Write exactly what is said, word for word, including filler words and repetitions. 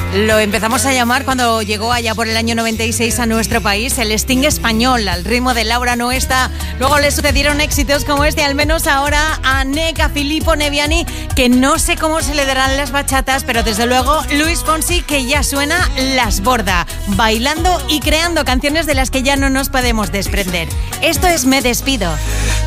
Lo empezamos a llamar cuando llegó allá por el año noventa y seis a nuestro país, el Sting español, al ritmo de Laura Nuesta. Luego le sucedieron éxitos como este, al menos ahora a Nek, a Filippo Neviani, que no sé cómo se le darán las bachatas, pero desde luego Luis Fonsi, que ya suena las borda, bailando y creando canciones de las que ya no nos podemos desprender. Esto es Me Despido.